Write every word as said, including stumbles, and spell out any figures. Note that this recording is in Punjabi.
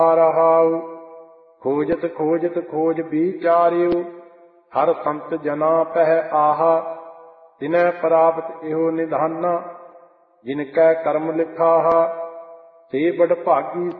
ਰਹਾਉ। ਖੋਜਤ ਖੋਜਤ ਖੋਜ ਵਿਚਾਰਿਉ, ਹਰ ਸੰਤ ਜਨਾ ਪਹਿ ਆਹਾ। ਤਿਨੈ ਪ੍ਰਾਪਤ ਇਹੋ ਨਿਧਾਨਾ, ਜਿਨ ਕੈ ਕਰਮ ਲਿਖਾਹਾ। ਤੇ ਬੜ ਭਾਗੀ